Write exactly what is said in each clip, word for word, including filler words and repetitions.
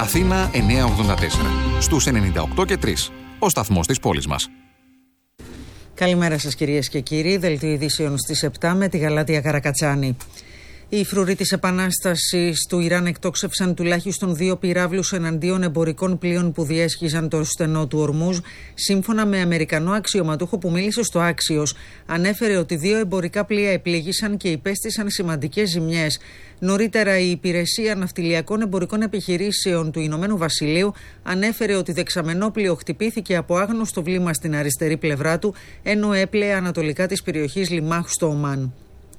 Αθήνα εννιακόσια ογδόντα τέσσερα. Στους ενενήντα οκτώ και τρία. Ο σταθμός της πόλης μας. Καλημέρα σας κυρίες και κύριοι. Δελτίο ειδήσεων στις επτά με τη Γαλάτια Καρακατσάνη. Οι φρουροί της Επανάστασης του Ιράν εκτόξευσαν τουλάχιστον δύο πυράβλους εναντίον εμπορικών πλοίων που διέσχιζαν το στενό του Ορμούζ. Σύμφωνα με Αμερικανό αξιωματούχο που μίλησε στο Άξιος, ανέφερε ότι δύο εμπορικά πλοία επλήγησαν και υπέστησαν σημαντικές ζημιές. Νωρίτερα, η Υπηρεσία Ναυτιλιακών Εμπορικών Επιχειρήσεων του Ηνωμένου Βασιλείου ανέφερε ότι δεξαμενό πλοίο χτυπήθηκε από άγνωστο βλήμα στην αριστερή πλευρά του, ενώ έπλεε ανατολικά της περιοχής Λιμάχ στο Ομάν.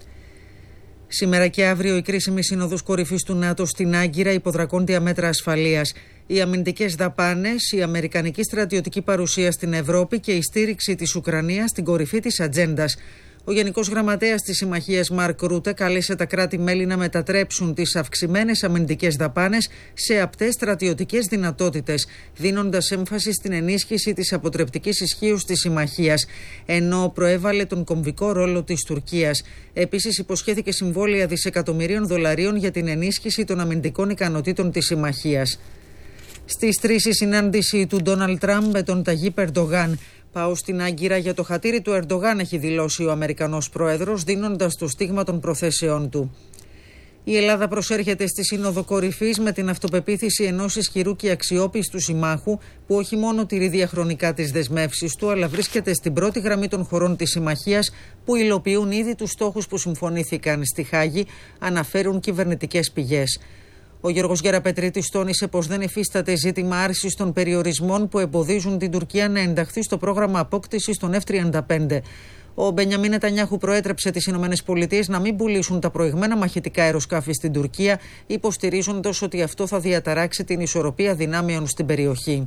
Σήμερα και αύριο η κρίσιμη σύνοδος κορυφής του ΝΑΤΟ στην Άγκυρα υπό δρακόντια μέτρα ασφαλείας. Οι αμυντικές δαπάνες, η αμερικανική στρατιωτική παρουσία στην Ευρώπη και η στήριξη της Ουκρανίας στην κορυφή της ατζέντας. Ο Γενικός Γραμματέας της Συμμαχίας Μαρκ Ρούτε κάλεσε τα κράτη-μέλη να μετατρέψουν τις αυξημένες αμυντικές δαπάνες σε απτές στρατιωτικές δυνατότητες, δίνοντας έμφαση στην ενίσχυση της αποτρεπτικής ισχύως της Συμμαχίας, ενώ προέβαλε τον κομβικό ρόλο της Τουρκίας. Επίσης, υποσχέθηκε συμβόλαια δισεκατομμυρίων δολαρίων για την ενίσχυση των αμυντικών ικανοτήτων της Συμμαχίας. Στις τρεις η συνάντηση του Ντόναλντ Τραμπ με τον Ταγίπ Ερντογάν. Πάω στην Άγκυρα για το χατήρι του Ερντογάν, έχει δηλώσει ο Αμερικανός πρόεδρος, δίνοντας το στίγμα των προθέσεών του. Η Ελλάδα προσέρχεται στη Σύνοδο Κορυφής με την αυτοπεποίθηση ενός ισχυρού και αξιόπιστου συμμάχου που όχι μόνο τηρεί διαχρονικά τις δεσμεύσεις του, αλλά βρίσκεται στην πρώτη γραμμή των χωρών της συμμαχίας που υλοποιούν ήδη τους στόχους που συμφωνήθηκαν στη Χάγη, αναφέρουν κυβερνητικές πηγές. Ο Γιώργος Γεραπετρίτης τόνισε πως δεν υφίσταται ζήτημα άρσης των περιορισμών που εμποδίζουν την Τουρκία να ενταχθεί στο πρόγραμμα απόκτησης των εφ τριάντα πέντε. Ο Μπενιαμίν Νετανιάχου προέτρεψε τις ΗΠΑ να μην πουλήσουν τα προηγμένα μαχητικά αεροσκάφη στην Τουρκία, υποστηρίζοντας ότι αυτό θα διαταράξει την ισορροπία δυνάμεων στην περιοχή.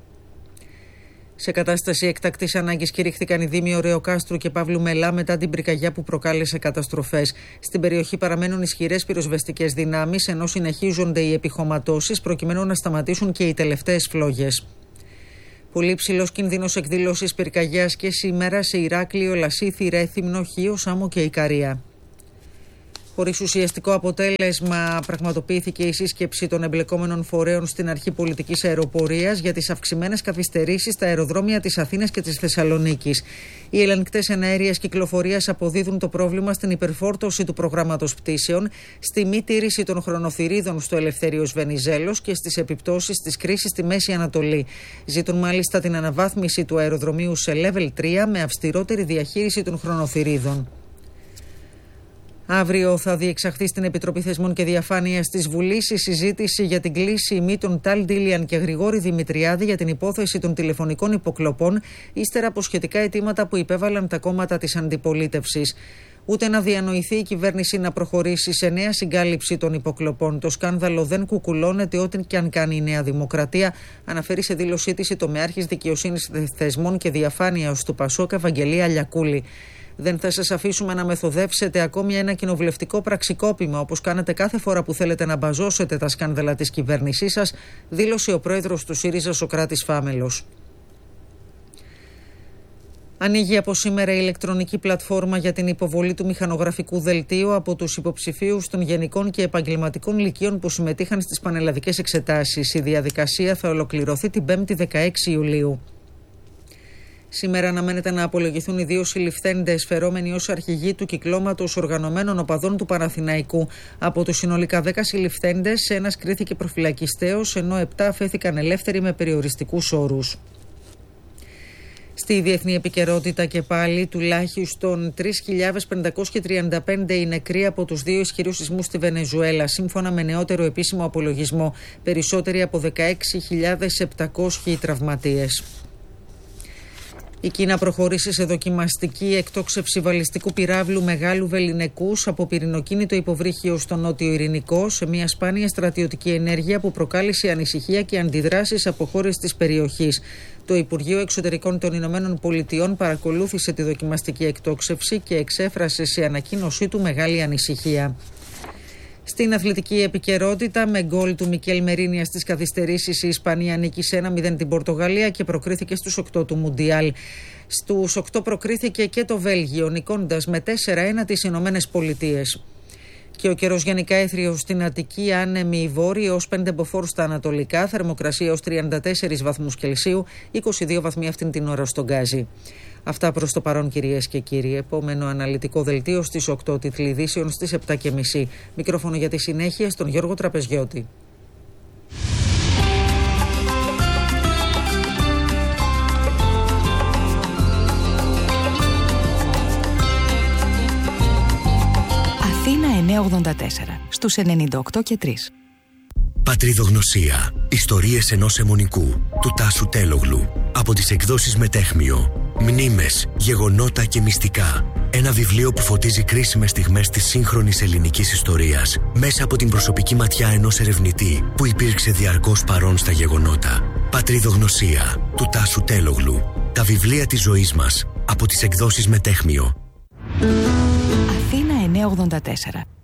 Σε κατάσταση έκτακτης ανάγκης κηρύχθηκαν οι δήμοι Ωρεοκάστρου και Παύλου Μελά μετά την πυρκαγιά που προκάλεσε καταστροφές. Στην περιοχή παραμένουν ισχυρές πυροσβεστικές δυνάμεις, ενώ συνεχίζονται οι επιχωματώσεις προκειμένου να σταματήσουν και οι τελευταίες φλόγες. Πολύ ψηλός κίνδυνος εκδήλωσης πυρκαγιάς και σήμερα σε Ηράκλειο, Λασίθι, Ρέθυμνο, Χίο, Σάμο και Ικαρία. Χωρίς ουσιαστικό αποτέλεσμα, πραγματοποιήθηκε η σύσκεψη των εμπλεκόμενων φορέων στην αρχή πολιτικής αεροπορίας για τις αυξημένες καθυστερήσεις στα αεροδρόμια της Αθήνας και της Θεσσαλονίκης. Οι ελεγκτές εναέριας κυκλοφορίας αποδίδουν το πρόβλημα στην υπερφόρτωση του προγράμματος πτήσεων, στη μη τήρηση των χρονοθυρίδων στο Ελευθέριος Βενιζέλος και στις επιπτώσεις της κρίσης στη Μέση Ανατολή. Ζητούν μάλιστα την αναβάθμιση του αεροδρομίου σε level τρία με αυστηρότερη διαχείριση των χρονοθυρίδων. Αύριο θα διεξαχθεί στην Επιτροπή Θεσμών και Διαφάνειας της Βουλής η συζήτηση για την κλήση ημίτων Ταλ Ντίλιαν και Γρηγόρη Δημητριάδη για την υπόθεση των τηλεφωνικών υποκλοπών, ύστερα από σχετικά αιτήματα που υπέβαλαν τα κόμματα της αντιπολίτευσης. Ούτε να διανοηθεί η κυβέρνηση να προχωρήσει σε νέα συγκάλυψη των υποκλοπών. Το σκάνδαλο δεν κουκουλώνεται ό,τι και αν κάνει η Νέα Δημοκρατία, αναφέρει σε δήλωσή της η τομεάρχης Δικαιοσύνης, Θεσμών και Διαφάνειας του Πασόκ, Ευαγγελία Λιακούλη. Δεν θα σας αφήσουμε να μεθοδεύσετε ακόμη ένα κοινοβουλευτικό πραξικόπημα, όπως κάνετε κάθε φορά που θέλετε να μπαζώσετε τα σκάνδαλα της κυβέρνησής σας, δήλωσε ο πρόεδρος του ΣΥΡΙΖΑ Σωκράτης Φάμελος. Ανοίγει από σήμερα η ηλεκτρονική πλατφόρμα για την υποβολή του μηχανογραφικού δελτίου από τους υποψηφίους των γενικών και επαγγελματικών λυκείων που συμμετείχαν στις πανελλαδικές εξετάσεις. Η διαδικασία θα ολοκληρωθεί την πέμπτη δεκαέξι Ιουλίου. Σήμερα αναμένεται να απολογηθούν οι δύο συλληφθέντες φερόμενοι ως αρχηγοί του κυκλώματος οργανωμένων οπαδών του Παναθηναϊκού. Από τους συνολικά δέκα συλληφθέντες, ένας κρίθηκε προφυλακιστέος, ενώ επτά αφέθηκαν ελεύθεροι με περιοριστικούς όρους. Στη διεθνή επικαιρότητα και πάλι, τουλάχιστον τρεις χιλιάδες πεντακόσιοι τριάντα πέντε οι νεκροί από τους δύο ισχυρούς σεισμούς στη Βενεζουέλα, σύμφωνα με νεότερο επίσημο απολογισμό. Περισσότεροι από δεκαέξι χιλιάδες επτακόσιοι τραυματίες. Η Κίνα προχώρησε σε δοκιμαστική εκτόξευση βαλιστικού πυράβλου μεγάλου βεληνικούς από πυρηνοκίνητο υποβρύχιο στο Νότιο Ειρηνικό, σε μια σπάνια στρατιωτική ενέργεια που προκάλεσε ανησυχία και αντιδράσεις από χώρες της περιοχής. Το Υπουργείο Εξωτερικών των Ηνωμένων Πολιτειών παρακολούθησε τη δοκιμαστική εκτόξευση και εξέφρασε σε ανακοίνωσή του μεγάλη ανησυχία. Στην αθλητική επικαιρότητα, με γκολ του Μικέλ Μερίνια στις καθυστερήσεις, η Ισπανία νίκησε ένα μηδέν την Πορτογαλία και προκρίθηκε στους οκτώ του Μουντιάλ. Στους οκτώ προκρίθηκε και το Βέλγιο, νικώντας με τέσσερα ένα τις Ηνωμένες Πολιτείες. Και ο καιρός γενικά έθριος στην Αττική, άνεμη βόρειοι έως πέντε μποφόρ στα ανατολικά, θερμοκρασία έως τριάντα τέσσερις βαθμούς Κελσίου, είκοσι δύο βαθμοί αυτήν την ώρα στον Γκάζι. Αυτά προς το παρόν, κυρίες και κύριοι. Επόμενο αναλυτικό δελτίο στις οκτώ, τίτλοι ειδήσεων στις επτά και μισή. Μικρόφωνο για τη συνέχεια στον Γιώργο Τραπεζιώτη. Αθήνα εννιακόσια ογδόντα τέσσερα, στους ενενήντα οκτώ και τρία. Πατριδογνωσία. Ιστορίες ενός αιμονικού, του Τάσου Τέλογλου. Από τις εκδόσεις Μετέχμιο. Μνήμες, γεγονότα και μυστικά. Ένα βιβλίο που φωτίζει κρίσιμες στιγμές της σύγχρονης ελληνικής ιστορίας μέσα από την προσωπική ματιά ενός ερευνητή που υπήρξε διαρκώς παρόν στα γεγονότα. Πατριδογνωσία, του Τάσου Τέλογλου. Τα βιβλία της ζωής μας. Από τις εκδόσεις Μετέχμιο. Αθήνα εννιακόσια ογδόντα τέσσερα.